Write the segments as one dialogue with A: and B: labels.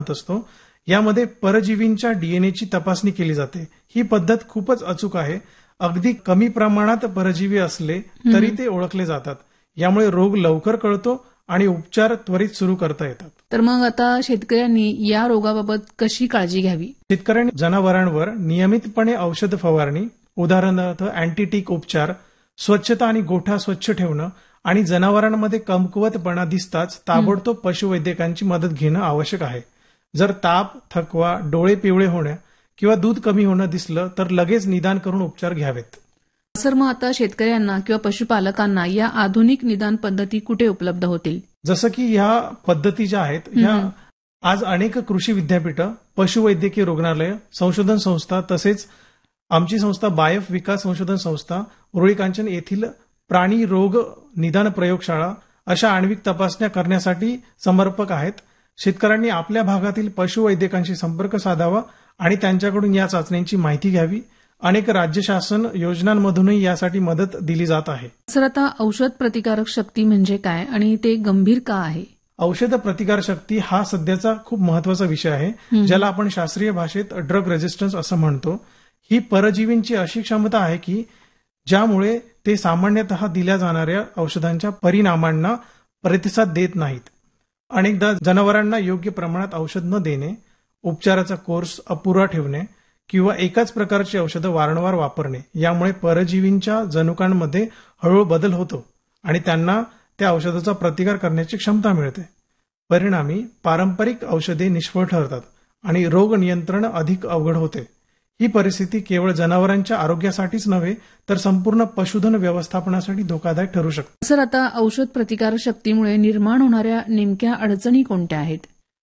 A: असतो. यामध्ये परजीवींच्या डीएनएची तपासणी केली जाते. ही पद्धत खूपच अचूक आहे. अगदी कमी प्रमाणात परजीवी असले तरी ते ओळखले जातात. यामुळे रोग लवकर कळतो आणि उपचार त्वरित सुरू करता येतात.
B: तर मग आता शेतकऱ्यांनी या रोगाबाबत कशी काळजी घ्यावी?
A: शेतकऱ्यांनी जनावरांवर नियमितपणे औषध फवारणी, उदाहरणार्थ अँटीटिक उपचार, स्वच्छता आणि गोठा स्वच्छ ठेवणं आणि जनावरांमध्ये कमकुवतपणा दिसताच ताबडतोब पशुवैद्यकांची मदत घेणं आवश्यक आहे. जर ताप, थकवा, डोळे पिवळे होणं किंवा दूध कमी होणं दिसलं तर लगेच निदान करून उपचार घ्यावेत.
B: सर, मग आता शेतकऱ्यांना किंवा पशुपालकांना या आधुनिक निदान पद्धती कुठे उपलब्ध होतील?
A: जसं की ह्या पद्धती ज्या आहेत ह्या आज अनेक कृषी विद्यापीठं, पशुवैद्यकीय रुग्णालय, संशोधन संस्था तसेच आमची संस्था बायफ विकास संशोधन संस्था, उरुळी कांचन येथील प्राणी रोग निदान प्रयोगशाळा अशा आण्विक तपासण्या करण्यासाठी समर्पक आहेत. शेतकऱ्यांनी आपल्या भागातील पशुवैद्यकांशी संपर्क साधावा आणि त्यांच्याकडून या चाचण्यांची माहिती घ्यावी. अनेक राज्य शासन योजनांमधूनही यासाठी मदत दिली जात आहे.
B: सर, आता औषध प्रतिकारक शक्ती म्हणजे काय आणि ते गंभीर का आहे?
A: औषध प्रतिकारशक्ती हा सध्याचा खूप महत्वाचा विषय आहे, ज्याला आपण शास्त्रीय भाषेत ड्रग रेझिस्टन्स असं म्हणतो. ही परजीवींची अशी क्षमता आहे की ज्यामुळे ते सामान्यतः दिल्या जाणाऱ्या औषधांच्या परिणामांना प्रतिसाद देत नाहीत. अनेकदा जनावरांना योग्य प्रमाणात औषध न देणे, उपचाराचा कोर्स अपुरा ठेवणे किंवा एकाच प्रकारची औषधं वारंवार वापरणे यामुळे परजीवींच्या जनुकांमध्ये हळूहळू बदल होतो आणि त्यांना त्या औषधाचा प्रतिकार करण्याची क्षमता मिळते. परिणामी पारंपरिक औषधे निष्फळ ठरतात आणि रोग नियंत्रण अधिक अवघड होते. ही परिस्थिती केवळ जनावरांच्या आरोग्यासाठीच नव्हे तर संपूर्ण पशुधन व्यवस्थापनासाठी धोकादायक ठरू शकते.
B: सर, आता औषध प्रतिकार शक्तीमुळे निर्माण होणाऱ्या नेमक्या अडचणी कोणत्या आहेत?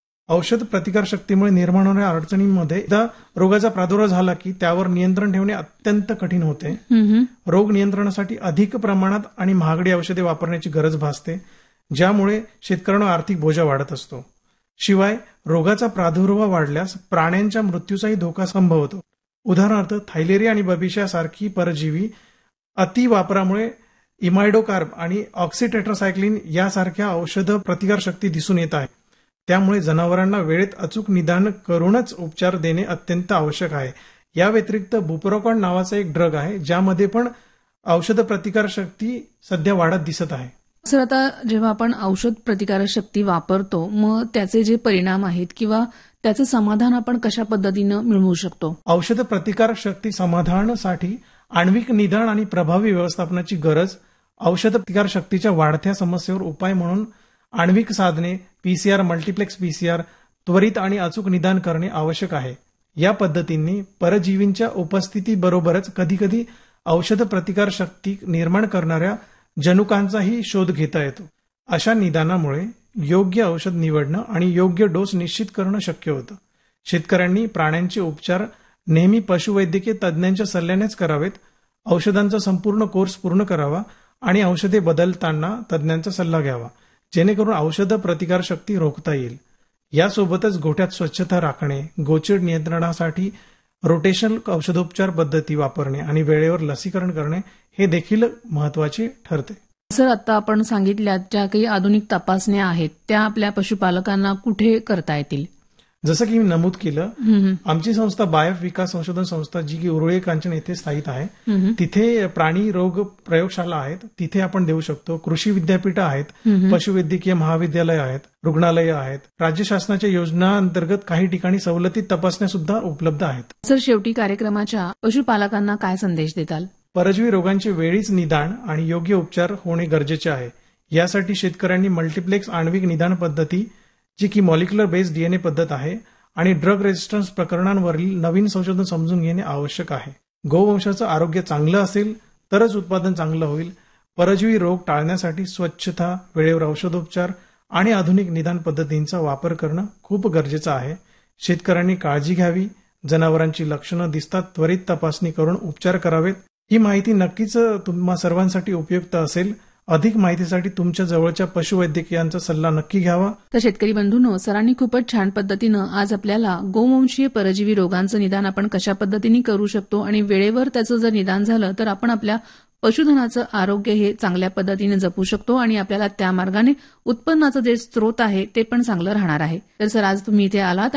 A: औषध प्रतिकार शक्तीमुळे निर्माण होणाऱ्या अडचणींमध्ये एकदा रोगाचा प्रादुर्भाव झाला की त्यावर नियंत्रण ठेवणे अत्यंत कठीण होते. रोग नियंत्रणासाठी अधिक प्रमाणात आणि महागडी औषधे वापरण्याची गरज भासते, ज्यामुळे शेतकऱ्यांवर आर्थिक बोजा वाढत असतो. शिवाय रोगाचा प्रादुर्भाव वाढल्यास प्राण्यांच्या मृत्यूचाही धोका संभवतो. उदाहरणार्थ थायलेरिया आणि बबिशिया सारखी परजीवी अति वापरामुळे इमायडोकार्ब आणि ऑक्सिटेट्रासायक्लिन यासारख्या औषध प्रतिकार शक्ती दिसून येत आहे. त्यामुळे जनावरांना वेळेत अचूक निदान करूनच उपचार देणे अत्यंत आवश्यक आहे. या व्यतिरिक्त बुप्रोकॉन नावाचा एक ड्रग आहे, ज्यामध्ये पण औषध प्रतिकार शक्ती सध्या वाढत दिसत आहे.
B: सर, आता जेव्हा आपण औषध प्रतिकार शक्ती वापरतो मग त्याचे जे परिणाम आहेत किंवा त्याचं समाधान आपण कशा पद्धतीनं मिळवू शकतो?
A: औषध प्रतिकार शक्ती समाधानासाठी आण्विक निदान आणि प्रभावी व्यवस्थापनाची गरज. औषध प्रतिकार शक्तीच्या वाढत्या समस्येवर उपाय म्हणून आण्विक साधने, पीसीआर, मल्टिप्लेक्स पीसीआर त्वरित आणि अचूक निदान करणे आवश्यक आहे. या पद्धतींनी परजीवींच्या उपस्थितीबरोबरच कधीकधी औषध प्रतिकार शक्ती निर्माण करणाऱ्या जनुकांचाही शोध घेता येतो. अशा निदानामुळे योग्य औषध निवडणं आणि योग्य डोस निश्चित करणं शक्य होतं. शेतकऱ्यांनी प्राण्यांचे उपचार नेहमी पशुवैद्यकीय तज्ज्ञांच्या सल्ल्यानेच करावेत. औषधांचा संपूर्ण कोर्स पूर्ण करावा आणि औषधे बदलताना तज्ज्ञांचा सल्ला घ्यावा, जेणेकरून औषध प्रतिकार शक्ती रोखता येईल. यासोबतच गोठ्यात स्वच्छता राखणे, गोचीड नियंत्रणासाठी रोटेशनल औषधोपचार पद्धती वापरणे आणि वेळेवर लसीकरण करणे हे देखील महत्वाचे ठरते.
B: सर, आता आपण सांगितल्या ज्या काही आधुनिक तपासण्या आहेत त्या आपल्या पशुपालकांना कुठे करता येतील?
A: जसं की मी नमूद केलं, आमची संस्था बायफ विकास संशोधन संस्था जी की उरुळी कांचन येथे स्थायित आहे, तिथे प्राणी रोग प्रयोगशाळा आहेत, तिथे आपण देऊ शकतो. कृषी विद्यापीठं आहेत, पशुवैद्यकीय महाविद्यालय आहेत, रुग्णालय आहेत. राज्य शासनाच्या योजनांतर्गत काही ठिकाणी सवलतीत तपासण्या सुद्धा उपलब्ध आहेत.
B: सर, शेवटी कार्यक्रमाच्या पशुपालकांना काय संदेश देताल?
A: परजीवी रोगांचे वेळीच निदान आणि योग्य उपचार होणे गरजेचे आहे. यासाठी शेतकऱ्यांनी मल्टिप्लेक्स आण्विक निदान पद्धती जी की मॉलिक्युलर बेस्ड डीएनए पद्धत आहे आणि ड्रग रेझिस्टन्स प्रकरणांवरील नवीन संशोधन समजून घेणे आवश्यक आहे. गोवंशाचं आरोग्य चांगलं असेल तरच उत्पादन चांगलं होईल. परजीवी रोग टाळण्यासाठी स्वच्छता, वेळेवर औषधोपचार आणि आधुनिक निदान पद्धतींचा वापर करणं खूप गरजेचं आहे. शेतकऱ्यांनी काळजी घ्यावी. जनावरांची लक्षणं दिसतात त्वरित तपासणी करून उपचार करावेत. ही माहिती नक्कीच तुम्हा सर्वांसाठी उपयुक्त असेल. अधिक माहितीसाठी तुमच्या जवळच्या पशुवैद्यकीयांचा सल्ला नक्की घ्यावा.
B: तर शेतकरी बंधूंनो, सरांनी खूपच छान पद्धतीनं आज आपल्याला गोवंशीय परजीवी रोगांचं निदान आपण कशा पद्धतीने करू शकतो आणि वेळेवर त्याचं जर निदान झालं तर आपण आपल्या पशुधनाचं आरोग्य हे चांगल्या पद्धतीने जपू शकतो आणि आपल्याला त्या मार्गाने उत्पन्नाचं जे स्रोत आहे ते पण चांगलं राहणार आहे. तर सर, आज तुम्ही इथे आलात